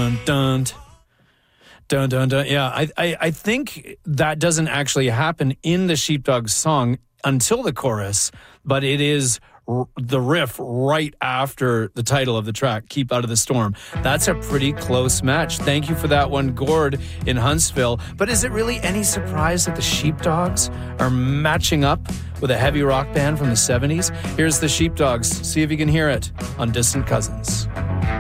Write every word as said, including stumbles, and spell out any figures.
dun, dun. Dun, dun, dun. Yeah, I, I, I think that doesn't actually happen in the Sheepdogs song until the chorus, but it is r- the riff right after the title of the track, Keep Out of the Storm. That's a pretty close match. Thank you for that one, Gord in Huntsville. But is it really any surprise that the Sheepdogs are matching up with a heavy rock band from the seventies? Here's the Sheepdogs. See if you can hear it on Distant Cousins.